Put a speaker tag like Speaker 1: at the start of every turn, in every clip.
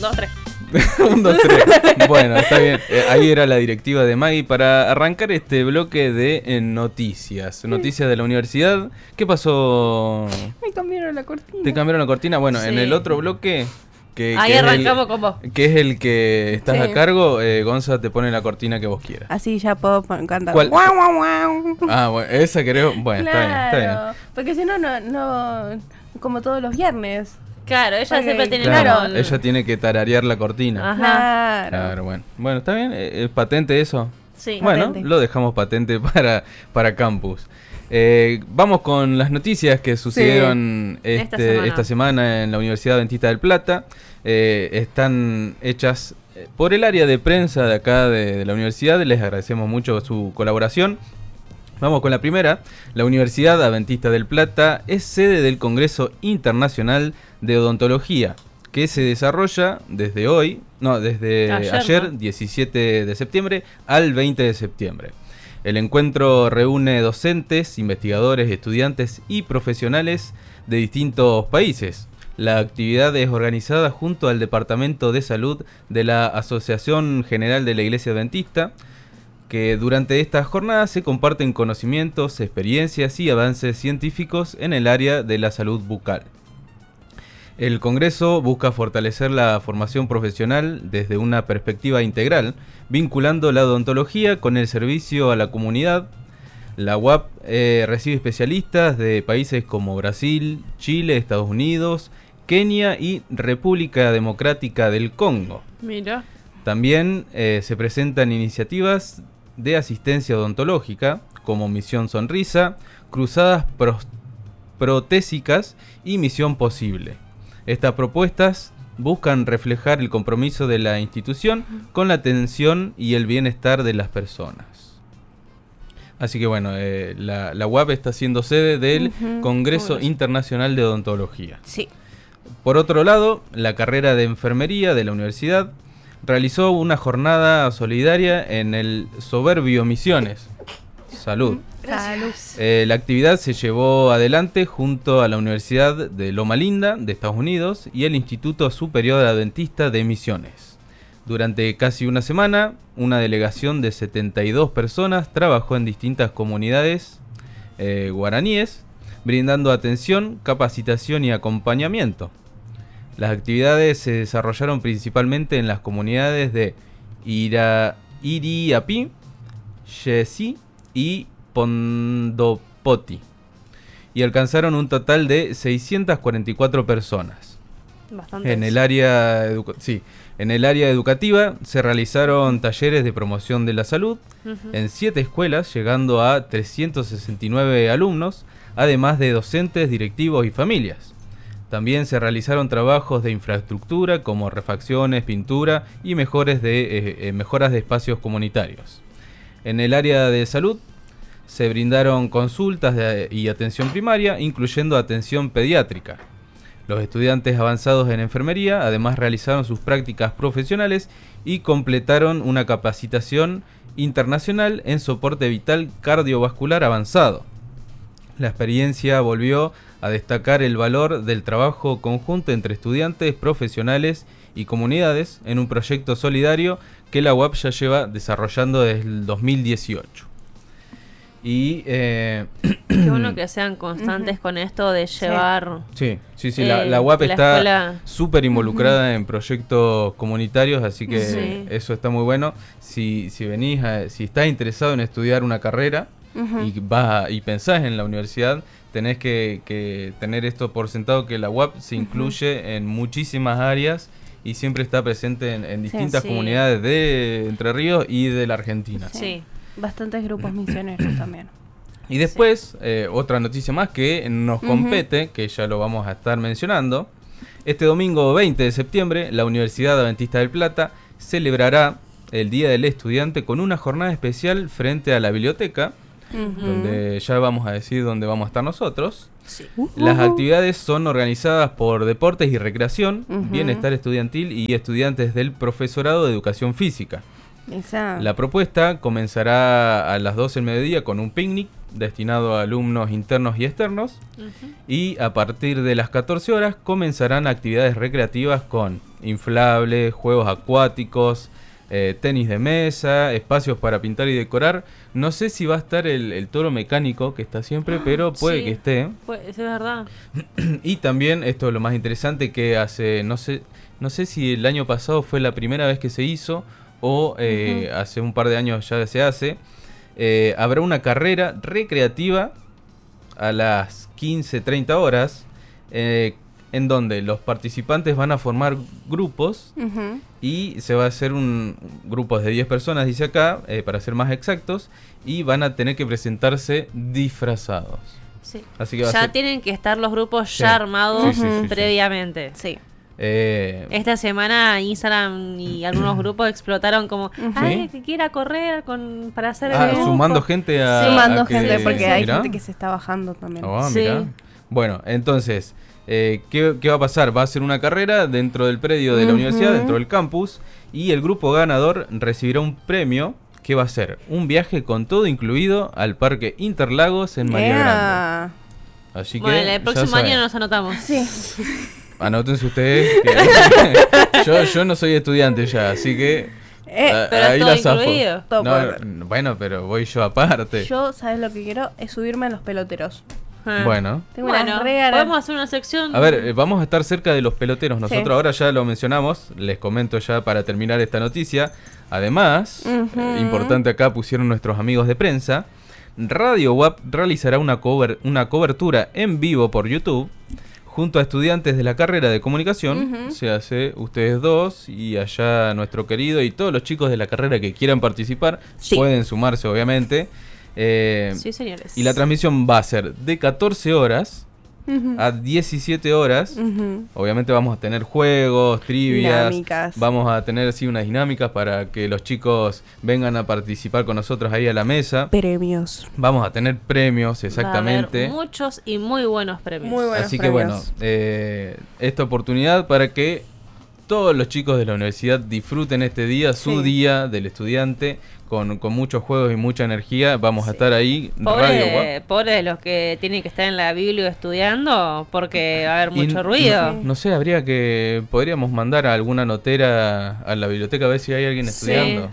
Speaker 1: 2, 3.
Speaker 2: 1, 2, 3. Bueno, está bien. Ahí era la directiva de Maggie para arrancar este bloque de noticias. Noticias de la universidad. ¿Qué pasó?
Speaker 3: Me cambiaron la cortina.
Speaker 2: ¿Te cambiaron la cortina? Bueno,
Speaker 1: Sí.
Speaker 2: en el otro bloque...
Speaker 1: Ahí arrancamos con vos.
Speaker 2: Que es el que estás
Speaker 3: Sí.
Speaker 2: a cargo, Gonza te pone la cortina que vos quieras.
Speaker 3: Así ya puedo cantar.
Speaker 2: ¿Cuál?
Speaker 3: Guau, guau, guau.
Speaker 2: Ah, bueno, esa creo... Bueno,
Speaker 3: Claro,
Speaker 2: está bien.
Speaker 3: porque si no, no, como todos los viernes.
Speaker 1: Claro, ella
Speaker 3: Ok,
Speaker 1: siempre tiene
Speaker 2: Claro,
Speaker 1: como el-
Speaker 2: ella tiene que tararear la cortina.
Speaker 1: Ajá.
Speaker 3: Claro.
Speaker 2: Claro, bueno. Bueno, está bien, ¿es patente eso?
Speaker 1: Sí.
Speaker 2: Bueno,
Speaker 3: Patente.
Speaker 2: lo dejamos patente para Campus. Vamos con las noticias que sucedieron esta semana en la Universidad Adventista del Plata. Están hechas por el área de prensa de acá de la universidad. Les agradecemos mucho su colaboración. Vamos con la primera. La Universidad Adventista del Plata es sede del Congreso Internacional de Odontología, que se desarrolla desde ayer,
Speaker 1: ¿no?
Speaker 2: 17 de septiembre, al 20 de septiembre. El encuentro reúne docentes, investigadores, estudiantes y profesionales de distintos países. La actividad es organizada junto al Departamento de Salud de la Asociación General de la Iglesia Adventista, que durante estas jornadas se comparten conocimientos, experiencias y avances científicos en el área de la salud bucal. El Congreso busca fortalecer la formación profesional desde una perspectiva integral, vinculando la odontología con el servicio a la comunidad. La UAP recibe especialistas de países como Brasil, Chile, Estados Unidos, Kenia y República Democrática del Congo.
Speaker 1: Mira.
Speaker 2: También se presentan iniciativas de asistencia odontológica como Misión Sonrisa, Cruzadas Protésicas y Misión Posible. Estas propuestas buscan reflejar el compromiso de la institución con la atención y el bienestar de las personas. Así que bueno, la UAP está siendo sede del Congreso Internacional de Odontología.
Speaker 3: Sí.
Speaker 2: Por otro lado, la carrera de enfermería de la universidad realizó una jornada solidaria en el Soberbio Misiones. Salud.
Speaker 3: Salud.
Speaker 2: La actividad se llevó adelante junto a la Universidad de Loma Linda de Estados Unidos y el Instituto Superior Adventista de Misiones. Durante casi una semana, una delegación de 72 personas trabajó en distintas comunidades guaraníes, brindando atención, capacitación y acompañamiento. Las actividades se desarrollaron principalmente en las comunidades de Iriapí, Yesí y Pondopoti, y alcanzaron un total de 644 personas.
Speaker 1: Bastante.
Speaker 2: En el área educativa se realizaron talleres de promoción de la salud en 7 escuelas, llegando a 369 alumnos, además de docentes, directivos y familias. También se realizaron trabajos de infraestructura como refacciones, pintura y mejoras de espacios comunitarios. En el área de salud se brindaron consultas y atención primaria, incluyendo atención pediátrica. Los estudiantes avanzados en enfermería además realizaron sus prácticas profesionales y completaron una capacitación internacional en soporte vital cardiovascular avanzado. La experiencia volvió a destacar el valor del trabajo conjunto entre estudiantes, profesionales y comunidades en un proyecto solidario que la UAP ya lleva desarrollando desde el 2018. Y
Speaker 1: Qué bueno que sean constantes con esto de llevar.
Speaker 2: sí, la UAP
Speaker 1: la
Speaker 2: está
Speaker 1: escuela.
Speaker 2: súper involucrada en proyectos comunitarios, así que
Speaker 1: Sí.
Speaker 2: eso está muy bueno. Si venís, si estás interesado en estudiar una carrera y pensás en la universidad, tenés que tener esto por sentado, que la UAP se incluye en muchísimas áreas y siempre está presente en distintas
Speaker 1: Sí.
Speaker 2: comunidades de Entre Ríos y de la Argentina.
Speaker 1: Sí.
Speaker 3: Bastantes grupos misioneros también.
Speaker 2: Y después, otra noticia más que nos compete, que ya lo vamos a estar mencionando. Este domingo 20 de septiembre, la Universidad Adventista del Plata celebrará el Día del Estudiante con una jornada especial frente a la biblioteca, donde ya vamos a decir dónde vamos a estar nosotros.
Speaker 1: Sí.
Speaker 2: Las actividades son organizadas por Deportes y Recreación, Bienestar Estudiantil y estudiantes del Profesorado de Educación Física.
Speaker 3: Esa.
Speaker 2: La propuesta comenzará a las 12 del mediodía con un picnic destinado a alumnos internos y externos. Y a partir de las 14 horas comenzarán actividades recreativas con inflables, juegos acuáticos, tenis de mesa, espacios para pintar y decorar. No sé si va a estar el toro mecánico que está siempre, pero puede
Speaker 1: Sí,
Speaker 2: que esté.
Speaker 1: Pues, es verdad.
Speaker 2: Y también, esto es lo más interesante, que hace, no sé si el año pasado fue la primera vez que se hizo o hace un par de años ya se hace. Habrá una carrera recreativa a las 15:30 horas, en donde los participantes van a formar grupos y se va a hacer grupos de 10 personas, dice acá, para ser más exactos, y van a tener que presentarse disfrazados.
Speaker 1: Sí.
Speaker 2: Así que va a
Speaker 1: Ya
Speaker 2: ser-
Speaker 1: tienen que estar los grupos
Speaker 2: Sí.
Speaker 1: ya armados
Speaker 2: Sí.
Speaker 1: previamente.
Speaker 3: Sí.
Speaker 1: Esta semana Instagram y algunos grupos explotaron como, ay,
Speaker 2: Sí.
Speaker 1: que quiera correr para hacer el
Speaker 2: Ah,
Speaker 1: grupo.
Speaker 2: sumando gente a...
Speaker 3: Sumando
Speaker 2: a que-
Speaker 3: gente, porque hay
Speaker 2: mirá.
Speaker 3: gente que se está bajando también.
Speaker 2: Ah,
Speaker 1: Sí.
Speaker 2: mirá. Bueno, entonces, ¿qué va a pasar? Va a ser una carrera dentro del predio de la universidad, dentro del campus, y el grupo ganador recibirá un premio que va a ser un viaje con todo incluido al Parque Interlagos en María Grande.
Speaker 3: ¡Ea!
Speaker 2: Así que
Speaker 1: Bueno, el
Speaker 2: ya
Speaker 1: próximo año
Speaker 2: saben.
Speaker 1: nos anotamos.
Speaker 3: Sí.
Speaker 2: Anótense ustedes. Que yo no soy estudiante ya, así que
Speaker 1: pero
Speaker 2: ahí
Speaker 1: todo
Speaker 2: la zafo.
Speaker 1: incluido.
Speaker 3: Todo
Speaker 2: No,
Speaker 3: por-
Speaker 2: bueno, pero voy yo aparte.
Speaker 3: Yo, ¿sabes lo que quiero? Es subirme a los peloteros.
Speaker 1: Ah.
Speaker 2: Bueno.
Speaker 3: Tengo
Speaker 1: Bueno,
Speaker 3: unas re ganas.
Speaker 1: podemos hacer una sección.
Speaker 2: A ver, vamos a estar cerca de los peloteros. Nosotros
Speaker 3: Sí.
Speaker 2: ahora ya lo mencionamos, les comento ya para terminar esta noticia. Además, importante acá pusieron nuestros amigos de prensa, Radio WAP realizará una cobertura en vivo por YouTube junto a estudiantes de la carrera de comunicación. Se hace ustedes dos y allá nuestro querido y todos los chicos de la carrera que quieran participar
Speaker 3: Sí.
Speaker 2: pueden sumarse, obviamente.
Speaker 1: Sí, señores.
Speaker 2: Y la transmisión va a ser de 14 horas a 17 horas. Obviamente vamos a tener juegos, trivias,
Speaker 3: Dinámicas.
Speaker 2: vamos a tener sí unas dinámicas para que los chicos vengan a participar con nosotros ahí a la mesa.
Speaker 3: Premios.
Speaker 2: Vamos a tener premios,
Speaker 1: Va a
Speaker 2: exactamente.
Speaker 1: haber muchos y muy buenos premios.
Speaker 3: Muy buenos
Speaker 2: Así que
Speaker 3: premios.
Speaker 2: bueno, esta oportunidad para que todos los chicos de la universidad disfruten este día, su
Speaker 3: Sí.
Speaker 2: día del estudiante, con muchos juegos y mucha energía. Vamos a estar ahí, Radio WAP.
Speaker 1: Pobre de los que tienen que estar en la biblia estudiando porque va a haber
Speaker 2: Y
Speaker 1: mucho ruido.
Speaker 2: No sé, podríamos mandar a alguna notera a la biblioteca a ver si hay alguien
Speaker 1: Sí.
Speaker 2: estudiando.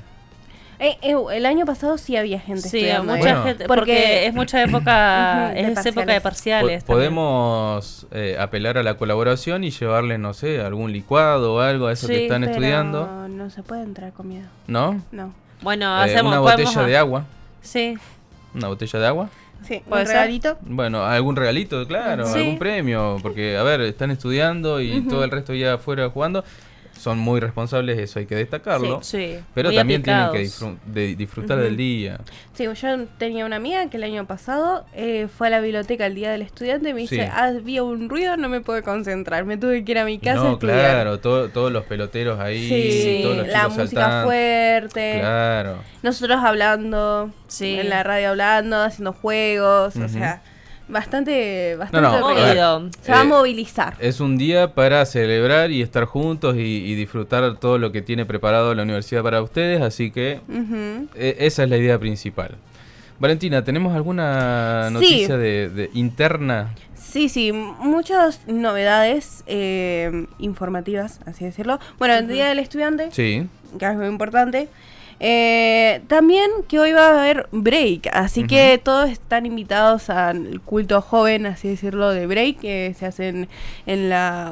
Speaker 3: El año pasado sí había gente
Speaker 1: Sí, a
Speaker 3: estudiando.
Speaker 1: mucha
Speaker 2: Bueno.
Speaker 1: gente,
Speaker 3: Porque-
Speaker 1: porque es mucha época,
Speaker 3: Ujú, de
Speaker 1: es época de
Speaker 3: parciales.
Speaker 1: parciales. también.
Speaker 2: Podemos apelar a la colaboración y llevarles, no sé, algún licuado o algo a esos
Speaker 1: Sí,
Speaker 2: que están
Speaker 3: Pero
Speaker 2: estudiando,
Speaker 3: no se puede entrar comida.
Speaker 2: ¿no?
Speaker 3: No.
Speaker 1: Bueno, hacemos
Speaker 2: Una
Speaker 1: podemos-
Speaker 2: botella de agua.
Speaker 1: Sí,
Speaker 2: Una botella de agua.
Speaker 3: Sí,
Speaker 1: ¿Puede
Speaker 3: un
Speaker 1: ser?
Speaker 3: regalito.
Speaker 2: Bueno, algún regalito, claro,
Speaker 1: Sí.
Speaker 2: algún premio, porque, a ver, están estudiando y todo el resto ya afuera jugando. Son muy responsables, eso hay que destacarlo.
Speaker 1: sí.
Speaker 2: Pero
Speaker 1: muy
Speaker 2: también
Speaker 1: aplicados.
Speaker 2: tienen que disfrutar del día.
Speaker 3: Sí, yo tenía una amiga que el año pasado fue a la biblioteca el día del estudiante y me dice,
Speaker 2: Sí.
Speaker 3: había un ruido, no me pude concentrar, me tuve que ir a mi
Speaker 2: Y
Speaker 3: casa a
Speaker 2: no,
Speaker 3: estudiar.
Speaker 2: claro, todos los peloteros ahí,
Speaker 3: Sí,
Speaker 2: todos los
Speaker 3: la
Speaker 2: chicos
Speaker 3: música
Speaker 2: saltando.
Speaker 3: fuerte,
Speaker 2: Claro.
Speaker 3: nosotros hablando,
Speaker 1: Sí.
Speaker 3: en la radio hablando, haciendo juegos, o
Speaker 2: Ujú.
Speaker 3: sea, bastante
Speaker 2: No,
Speaker 3: ruido.
Speaker 1: Movido.
Speaker 3: Se va a
Speaker 2: Eh,
Speaker 3: movilizar.
Speaker 2: Es un día para celebrar y estar juntos y disfrutar todo lo que tiene preparado la universidad para ustedes, así que
Speaker 3: Ujú.
Speaker 2: esa es la idea principal. Valentina, ¿tenemos alguna
Speaker 3: Sí.
Speaker 2: noticia de interna?
Speaker 3: Sí, muchas novedades informativas, así decirlo. Bueno, el Día del Estudiante,
Speaker 2: Sí.
Speaker 3: que es muy importante. También que hoy va a haber break, así que todos están invitados al culto joven, así decirlo, de break, que se hacen en la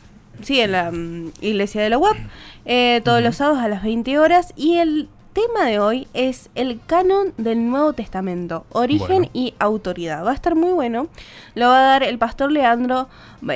Speaker 3: iglesia de la UAP, todos los sábados a las 20 horas. Y el tema de hoy es el canon del Nuevo Testamento, origen
Speaker 2: Bueno.
Speaker 3: y autoridad. Va a estar muy bueno, lo va a dar el pastor Leandro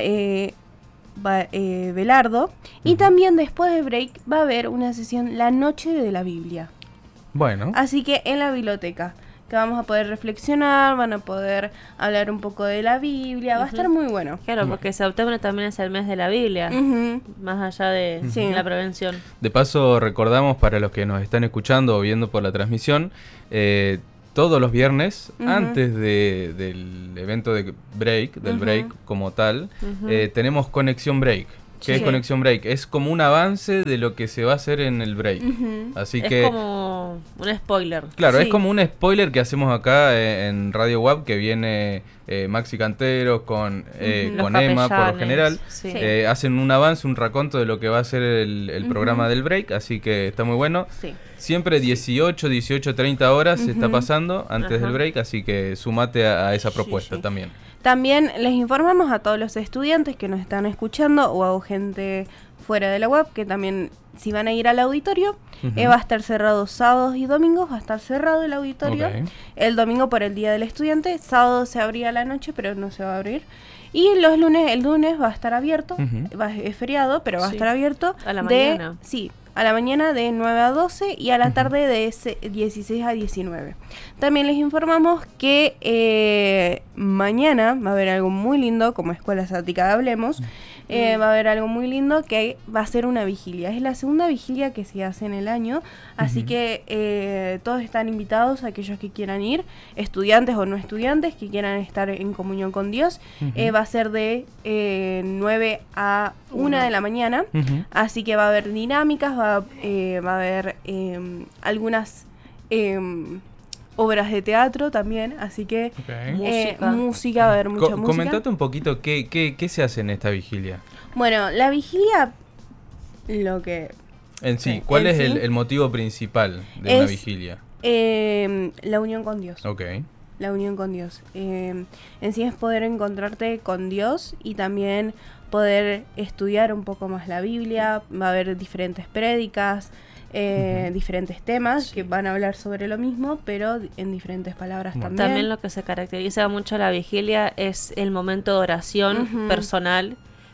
Speaker 3: Velardo. Y también después de break va a haber una sesión La Noche de la Biblia.
Speaker 2: Bueno.
Speaker 3: Así que en la biblioteca, que vamos a poder reflexionar, van a poder hablar un poco de la Biblia, va a estar muy bueno.
Speaker 1: Claro, porque septiembre también es el mes de la Biblia,
Speaker 3: Ujú.
Speaker 1: más allá de
Speaker 3: Sí.
Speaker 1: la prevención.
Speaker 2: De paso, recordamos para los que nos están escuchando o viendo por la transmisión, todos los viernes, antes del evento de break, del break como tal, tenemos Conexión Break. que es Conexión Break. Es como un avance de lo que se va a hacer en el break. Así que...
Speaker 1: Es como un spoiler.
Speaker 2: Claro, es como un spoiler que hacemos acá en Radio WAP, que viene Maxi Canteros con Emma por lo general.
Speaker 1: Sí.
Speaker 2: Hacen un avance, un raconto de lo que va a ser el programa del break, así que está muy bueno.
Speaker 3: Sí.
Speaker 2: Siempre 18:30 horas se está pasando antes del break, así que sumate a esa propuesta también.
Speaker 3: También les informamos a todos los estudiantes que nos están escuchando o a gente fuera de la web que también si van a ir al auditorio va a estar cerrado sábados y domingos, va a estar cerrado el auditorio. El domingo por el Día del Estudiante, sábado se abría a la noche pero no se va a abrir. Y el lunes va a estar abierto, es feriado, pero va a estar abierto
Speaker 1: a la mañana.
Speaker 3: Sí, a la mañana de 9 a 12 y a la tarde de 16 a 19. También les informamos que mañana va a haber algo muy lindo, como Escuela Sática de Hablemos. Va a haber algo muy lindo que va a ser una vigilia. Es la segunda vigilia que se hace en el año, así que todos están invitados, aquellos que quieran ir, estudiantes o no estudiantes, que quieran estar en comunión con Dios. Va a ser de 9 a 1 de la mañana, así que va a haber dinámicas, va a haber algunas... obras de teatro también, así que música, va a haber mucha música.
Speaker 2: Comentate un poquito qué se hace en esta vigilia.
Speaker 3: Bueno, la vigilia, lo que...
Speaker 2: En sí, ¿cuál es el motivo principal de una vigilia?
Speaker 3: La unión con Dios. La unión con Dios. En sí es poder encontrarte con Dios y también poder estudiar un poco más la Biblia. Va a haber diferentes prédicas, diferentes temas que van a hablar sobre lo mismo, pero en diferentes palabras también.
Speaker 1: También lo que se caracteriza mucho la vigilia es el momento de oración personal,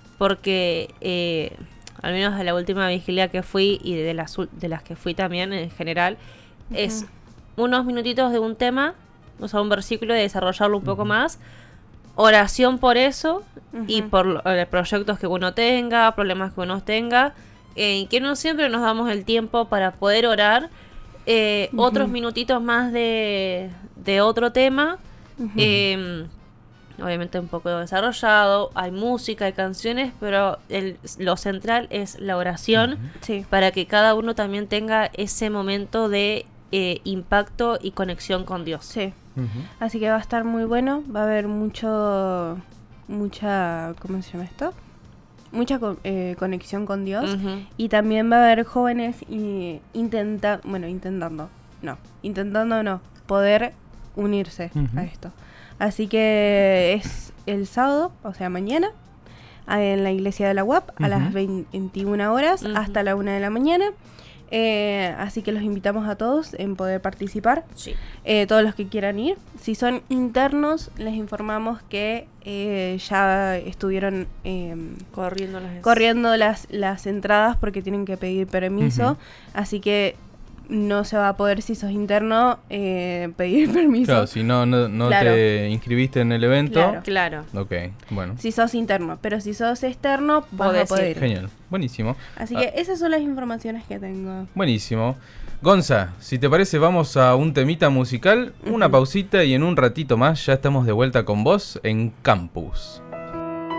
Speaker 1: porque al menos de la última vigilia que fui y de las que fui también en general, es unos minutitos de un tema, o sea, un versículo, de desarrollarlo un poco más, oración por eso y por proyectos que uno tenga, problemas que uno tenga, que no siempre nos damos el tiempo para poder orar. Otros minutitos más de otro tema, obviamente un poco desarrollado, hay música, hay canciones, pero lo central es la oración, para que cada uno también tenga ese momento de impacto y conexión con Dios.
Speaker 3: Así que va a estar muy bueno, va a haber mucha, ¿cómo se llama esto? Mucha conexión con Dios, y también va a haber jóvenes intentando poder unirse a esto. Así que es el sábado, o sea mañana, en la iglesia de la UAP a las 21 horas hasta la 1 de la mañana. Así que los invitamos a todos en poder participar, todos los que quieran ir. Si son internos, les informamos que ya estuvieron corriendo las entradas porque tienen que pedir permiso, así que no se va a poder, si sos interno, pedir permiso.
Speaker 2: Claro, si no te inscribiste en el evento.
Speaker 1: Claro.
Speaker 2: Ok, bueno.
Speaker 3: Si sos interno, pero si sos externo, vas a poder ir.
Speaker 2: Genial, buenísimo.
Speaker 3: Así que esas son las informaciones que tengo.
Speaker 2: Buenísimo. Gonza, si te parece, vamos a un temita musical, una pausita y en un ratito más ya estamos de vuelta con vos en Campus.